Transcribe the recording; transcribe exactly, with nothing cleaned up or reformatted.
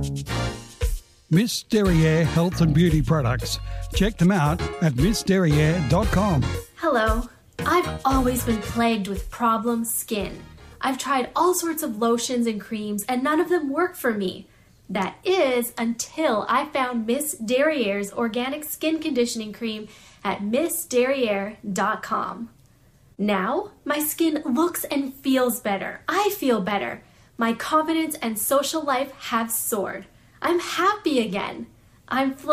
Miss Derriere Health and Beauty Products. Check them out at miss derriere dot com. Hello. I've always been plagued with problem skin. I've tried all sorts of lotions and creams and none of them work for me. That is until I found Miss Derriere's organic skin conditioning cream at miss derriere dot com. Now, my skin looks and feels better. I feel better. My confidence and social life have soared. I'm happy again. I'm fl-